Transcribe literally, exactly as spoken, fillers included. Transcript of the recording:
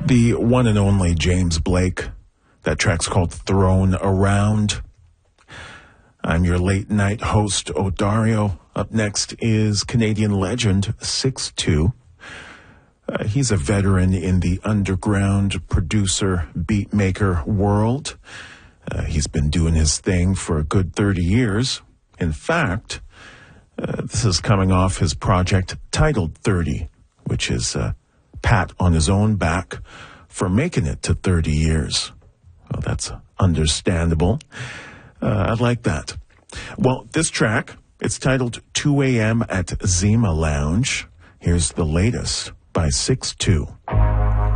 The one and only James Blake. That track's called Thrown Around. I'm your late night host, Odario. Up next is Canadian legend six two. Uh, he's a veteran in the underground producer, beat maker world. Uh, he's been doing his thing for a good thirty years. In fact, uh, this is coming off his project titled thirty, which is a pat on his own back for making it to thirty years. Well, that's understandable. Uh, I like that. Well, this track, it's titled two a.m. at Zima Lounge. Here's the latest by six two.